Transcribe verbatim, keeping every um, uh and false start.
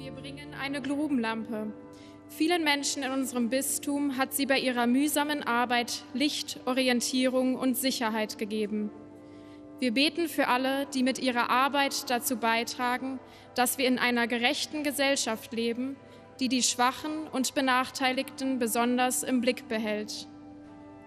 Wir bringen eine Grubenlampe. Vielen Menschen in unserem Bistum hat sie bei ihrer mühsamen Arbeit Licht, Orientierung und Sicherheit gegeben. Wir beten für alle, die mit ihrer Arbeit dazu beitragen, dass wir in einer gerechten Gesellschaft leben, die die Schwachen und Benachteiligten besonders im Blick behält.